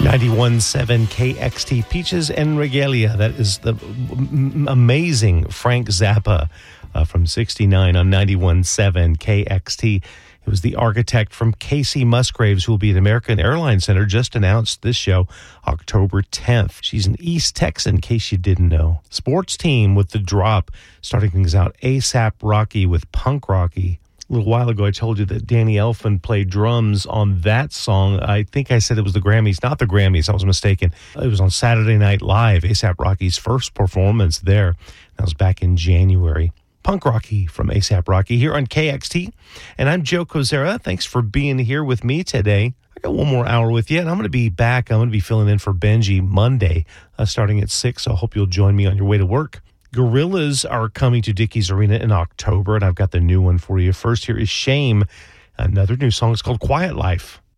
91.7 KXT, Peaches and Regalia. That is the amazing Frank Zappa from 69 on 91.7 KXT. It was the architect from Casey Musgraves, who will be at American Airlines Center, just announced this show October 10th. She's an East Texan, in case you didn't know. Sports team with The Drop, starting things out, A$AP Rocky with Punk Rocky. A little while ago, I told you that Danny Elfman played drums on that song. I think I said it was the Grammys. Not the Grammys. I was mistaken. It was on Saturday Night Live, A$AP Rocky's first performance there. That was back in January. Punk Rocky from A$AP Rocky here on KXT. And I'm Joe Kozera. Thanks for being here with me today. I got one more hour with you, and I'm going to be back. I'm going to be filling in for Benji Monday, starting at 6. So I hope you'll join me on your way to work. Gorillaz are coming to Dickies Arena in October, and I've got the new one for you. First, here is Shame. Another new song is called Quiet Life.